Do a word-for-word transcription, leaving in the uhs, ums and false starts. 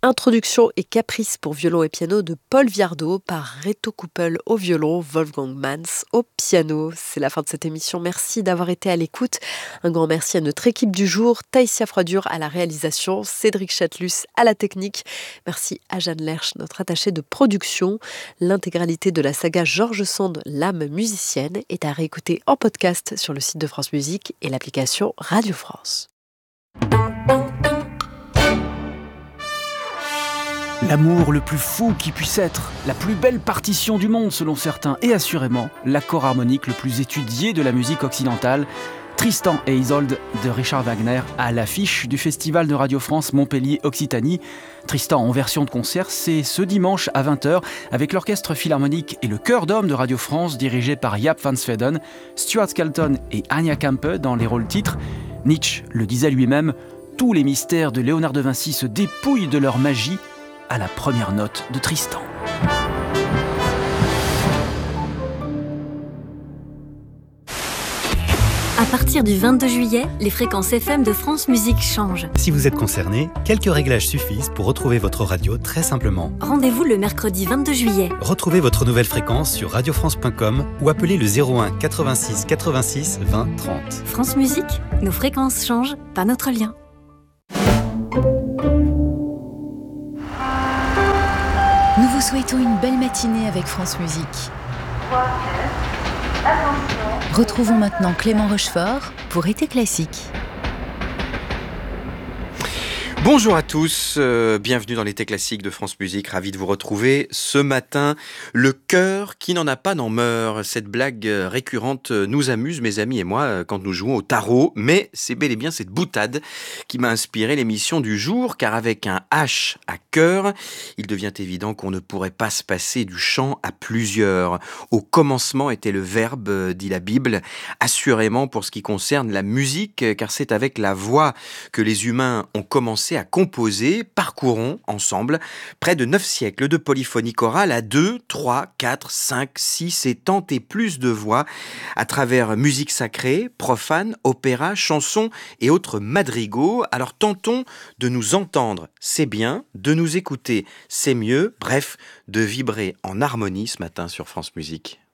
Introduction et caprice pour violon et piano de Paul Viardot par Reto Kuppel au violon, Wolfgang Manz au piano. C'est la fin de cette émission. Merci d'avoir été à l'écoute. Un grand merci à notre équipe du jour, Taïsia Froidure à la réalisation, Cédric Chatelus à la technique. Merci à Jeanne Lerche, notre attachée de production. L'intégralité de la saga George Sand, l'âme musicienne, est à réécouter en podcast sur le site de France Musique et l'application Radio France. L'amour le plus fou qui puisse être, la plus belle partition du monde selon certains, et assurément l'accord harmonique le plus étudié de la musique occidentale, Tristan et Isolde de Richard Wagner à l'affiche du Festival de Radio France Montpellier Occitanie. Tristan en version de concert, c'est ce dimanche à vingt heures avec l'Orchestre Philharmonique et le Chœur d'Hommes de Radio France dirigé par Jaap van Zweden, Stuart Skelton et Anya Kempe dans les rôles titres. Nietzsche le disait lui-même, tous les mystères de Léonard de Vinci se dépouillent de leur magie à la première note de Tristan. À partir du vingt-deux juillet, les fréquences F M de France Musique changent. Si vous êtes concerné, quelques réglages suffisent pour retrouver votre radio très simplement. Rendez-vous le mercredi vingt-deux juillet. Retrouvez votre nouvelle fréquence sur radio france point com ou appelez le zéro un quatre-vingt-six quatre-vingt-six vingt trente. France Musique, nos fréquences changent, pas notre lien. Nous vous souhaitons une belle matinée avec France Musique. Retrouvons maintenant Clément Rochefort pour Été classique. Bonjour à tous, euh, bienvenue dans l'été classique de France Musique, ravi de vous retrouver ce matin. Le cœur qui n'en a pas n'en meurt, cette blague récurrente nous amuse, mes amis et moi, quand nous jouons au tarot, mais c'est bel et bien cette boutade qui m'a inspiré l'émission du jour, car avec un H à cœur, il devient évident qu'on ne pourrait pas se passer du chant à plusieurs. Au commencement était le verbe, dit la Bible, assurément pour ce qui concerne la musique, car c'est avec la voix que les humains ont commencé à composer. Parcourons ensemble près de neuf siècles de polyphonie chorale à deux, trois, quatre, cinq, six et tant et plus de voix à travers musique sacrée, profane, opéra, chansons et autres madrigaux. Alors tentons de nous entendre, c'est bien, de nous écouter, c'est mieux, bref, de vibrer en harmonie ce matin sur France Musique.